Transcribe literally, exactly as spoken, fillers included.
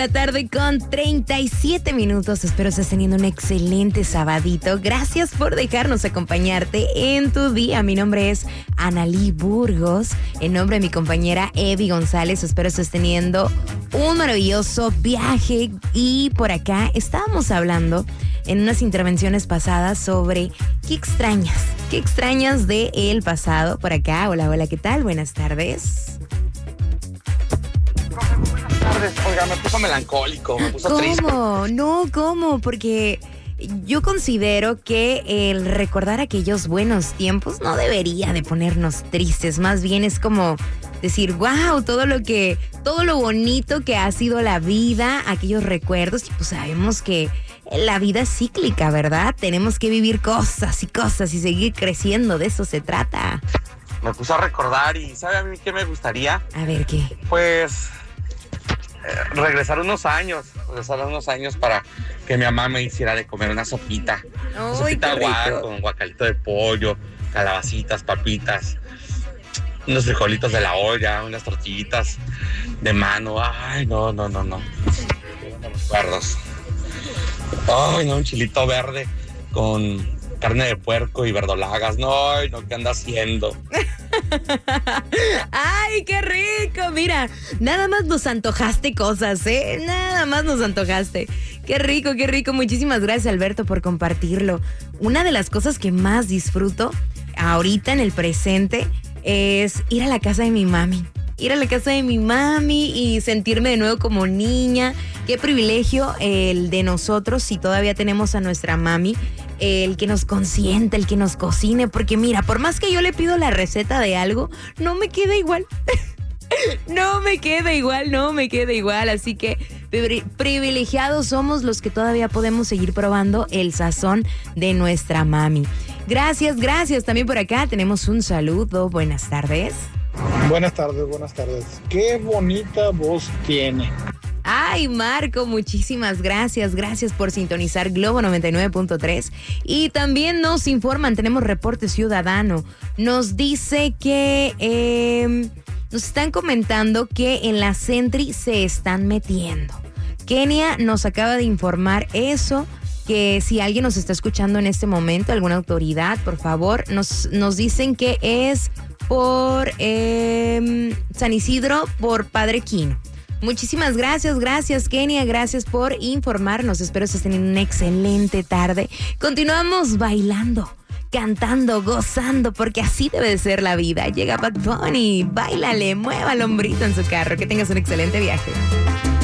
La tarde con treinta y siete minutos. Espero estés teniendo un excelente sabadito. Gracias por dejarnos acompañarte en tu día. Mi nombre es Analí Burgos. En nombre de mi compañera Evi González, espero estés teniendo un maravilloso viaje. Y por acá estábamos hablando en unas intervenciones pasadas sobre qué extrañas, qué extrañas de el pasado. Por acá, hola, hola, ¿qué tal? Buenas tardes. Oiga, me puso melancólico, me puso ¿Cómo? triste. ¿Cómo? No, ¿cómo? Porque yo considero que el recordar aquellos buenos tiempos no debería de ponernos tristes. Más bien es como decir, wow, todo lo que, todo lo bonito que ha sido la vida, aquellos recuerdos. Y pues sabemos que la vida es cíclica, ¿verdad? Tenemos que vivir cosas y cosas y seguir creciendo. De eso se trata. Me puso a recordar y ¿sabe a mí qué me gustaría? A ver, ¿qué? Pues eh, regresar unos años, regresar unos años para que mi mamá me hiciera de comer una sopita. Una Ay, sopita qué aguada rico. con guacalito de pollo, calabacitas, papitas, unos frijolitos de la olla, unas tortillitas de mano. Ay, no, no, no, no. Qué buenos recuerdos. Ay, no, un chilito verde con carne de puerco y verdolagas. No, ay, no, ¿qué anda haciendo? ¡Ay, qué rico! Mira, nada más nos antojaste cosas, ¿eh? Nada más nos antojaste. Qué rico, qué rico. Muchísimas gracias, Alberto, por compartirlo. Una de las cosas que más disfruto ahorita en el presente es ir a la casa de mi mami. Ir a la casa de mi mami y sentirme de nuevo como niña. Qué privilegio el de nosotros, si todavía tenemos a nuestra mami, el que nos consiente, el que nos cocine. Porque mira, por más que yo le pido la receta de algo, no me queda igual. No me queda igual, no me queda igual. Así que pri- privilegiados somos los que todavía podemos seguir probando el sazón de nuestra mami. Gracias, gracias. También por acá tenemos un saludo. Buenas tardes. Buenas tardes, buenas tardes. Qué bonita voz tiene. Ay, Marco, muchísimas gracias. Gracias por sintonizar Globo noventa y nueve punto tres. Y también nos informan, tenemos reporte ciudadano. Nos dice que eh, nos están comentando que en la Sentry se están metiendo. Kenia nos acaba de informar eso, que si alguien nos está escuchando en este momento, alguna autoridad, por favor, nos, nos dicen que es por eh, San Isidro, por Padre Quino. Muchísimas gracias, gracias Kenia, gracias por informarnos. Espero que estén teniendo una excelente tarde. Continuamos bailando, cantando, gozando, porque así debe de ser la vida. Llega Bad Bunny, báilale, mueva el hombrito en su carro. Que tengas un excelente viaje.